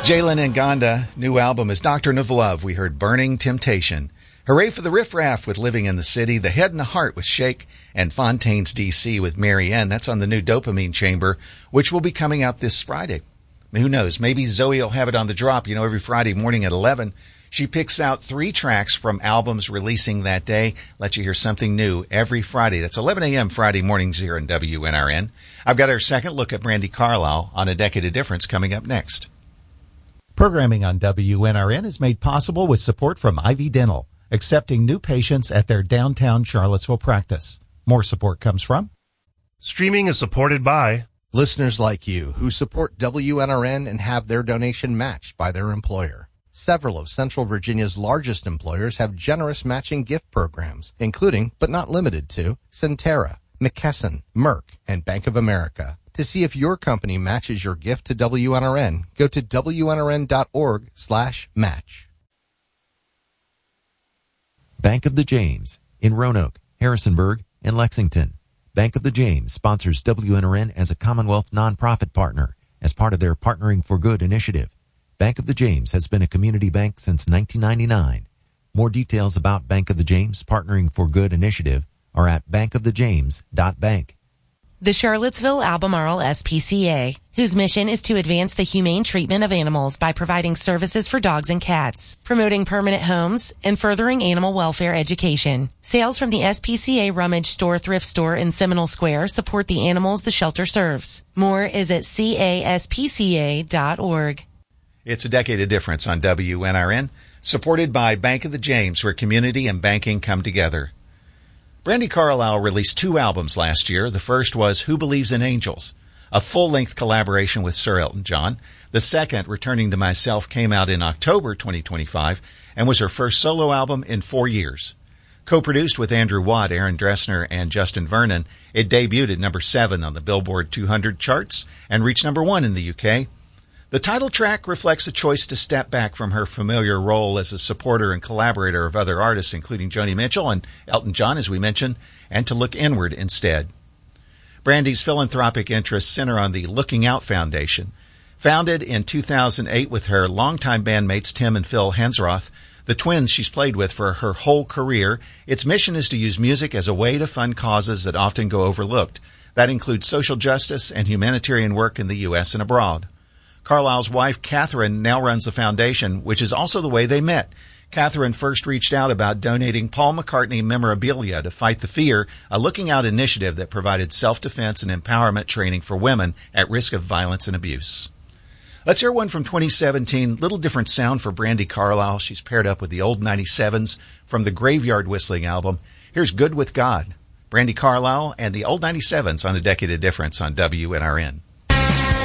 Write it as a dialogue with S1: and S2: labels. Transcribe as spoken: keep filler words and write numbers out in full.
S1: Jalen Nganda, new album is Doctrine of Love. We heard Burning Temptation. Hooray for the Riff Raff with Living in the City. The Head and the Heart with Shake. And Fontaine's D C with Mary Ann. That's on the new Dopamine Chamber, which will be coming out this Friday. Who knows? Maybe Zoe will have it on the drop. You know, every Friday morning at eleven, she picks out three tracks from albums releasing that day. Let you hear something new every Friday. That's eleven a.m. Friday mornings here in W N R N. I've got our second look at Brandi Carlile on A Decade of Difference coming up next.
S2: Programming on W N R N is made possible with support from Ivy Dental, accepting new patients at their downtown Charlottesville practice. More support comes from
S3: Streaming is supported by
S4: listeners like you who support W N R N and have their donation matched by their employer. Several of Central Virginia's largest employers have generous matching gift programs, including, but not limited to, Centera, McKesson, Merck, and Bank of America. To see if your company matches your gift to W N R N, go to W N R N dot org slash match.
S5: Bank of the James in Roanoke, Harrisonburg, and Lexington. Bank of the James sponsors W N R N as a Commonwealth nonprofit partner as part of their Partnering for Good initiative. Bank of the James has been a community bank since nineteen ninety-nine. More details about Bank of the James Partnering for Good initiative are at bank of the james dot bank.
S6: The Charlottesville Albemarle S P C A, whose mission is to advance the humane treatment of animals by providing services for dogs and cats, promoting permanent homes, and furthering animal welfare education. Sales from the S P C A Rummage Store Thrift Store in Seminole Square support the animals the shelter serves. More is at C A S P C A dot org.
S1: It's A Decade of Difference on W N R N, supported by Bank of the James, where community and banking come together. Brandi Carlile released two albums last year. The first was Who Believes in Angels, a full-length collaboration with Sir Elton John. The second, Returning to Myself, came out in October twenty twenty-five and was her first solo album in four years. Co-produced with Andrew Watt, Aaron Dressner, and Justin Vernon, it debuted at number seven on the Billboard two hundred charts and reached number one in the U K. The title track reflects a choice to step back from her familiar role as a supporter and collaborator of other artists, including Joni Mitchell and Elton John, as we mentioned, and to look inward instead. Brandi's philanthropic interests center on the Looking Out Foundation. Founded in two thousand eight with her longtime bandmates Tim and Phil Hensroth, the twins she's played with for her whole career, its mission is to use music as a way to fund causes that often go overlooked. That includes social justice and humanitarian work in the U S and abroad. Carlile's wife, Catherine, now runs the foundation, which is also the way they met. Catherine first reached out about donating Paul McCartney memorabilia to Fight the Fear, a Looking Out initiative that provided self-defense and empowerment training for women at risk of violence and abuse. Let's hear one from twenty seventeen. Little different sound for Brandi Carlile. She's paired up with the Old ninety-sevens from the Graveyard Whistling album. Here's Good with God. Brandi Carlile and the Old ninety-sevens on A Decade of Difference on W N R N.